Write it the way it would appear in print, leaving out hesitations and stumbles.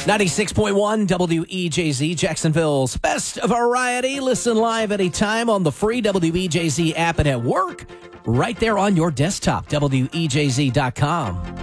96.1 WEJZ, Jacksonville's best variety. Listen live anytime on the free WEJZ app and at work, right there on your desktop, WEJZ.com.